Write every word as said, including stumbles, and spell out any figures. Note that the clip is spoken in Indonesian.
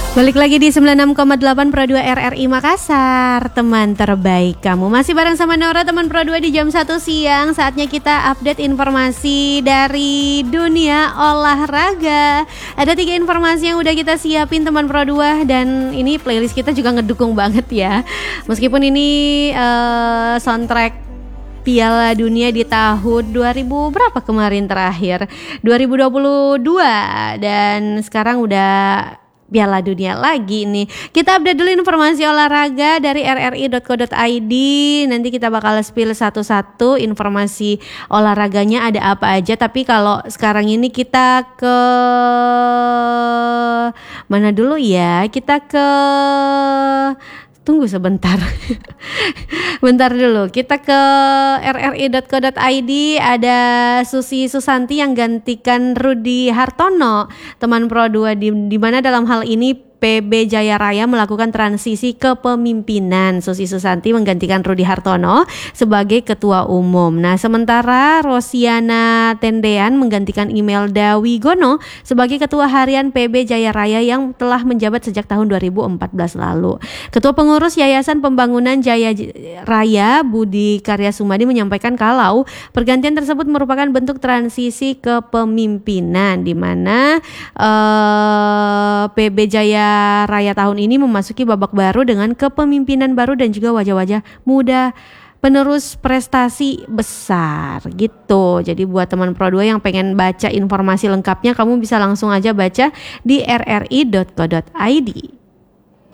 Balik lagi di sembilan puluh enam koma delapan Pro dua R R I Makassar, teman terbaik kamu. Masih bareng sama Nora, teman Pro dua di jam satu siang. Saatnya kita update informasi dari dunia olahraga. Ada tiga informasi yang udah kita siapin teman Pro dua. Dan ini playlist kita juga ngedukung banget ya. Meskipun ini uh, soundtrack Piala Dunia di tahun dua ribu berapa kemarin terakhir, dua ribu dua puluh dua. Dan sekarang udah Piala Dunia lagi nih. Kita update dulu informasi olahraga dari r r i dot co dot i d. Nanti kita bakal spill satu-satu informasi olahraganya ada apa aja. Tapi kalau sekarang ini kita ke mana dulu ya? Kita ke Tunggu sebentar. Bentar dulu. Kita ke r r i dot co dot i d. Ada Susi Susanti yang gantikan Rudi Hartono, teman Pro dua, di, di mana dalam hal ini P B Jaya Raya melakukan transisi kepemimpinan. Susi Susanti menggantikan Rudi Hartono sebagai ketua umum. Nah, sementara Rosiana Tendean menggantikan Imelda Wigono sebagai ketua harian P B Jaya Raya yang telah menjabat sejak tahun dua ribu empat belas lalu. Ketua pengurus Yayasan Pembangunan Jaya Raya Budi Karya Sumadi menyampaikan kalau pergantian tersebut merupakan bentuk transisi kepemimpinan di mana uh, P B Jaya Raya tahun ini memasuki babak baru dengan kepemimpinan baru dan juga wajah-wajah muda penerus prestasi besar gitu. Jadi buat teman Pro dua yang pengen baca informasi lengkapnya, kamu bisa langsung aja baca di r r i dot co dot i d.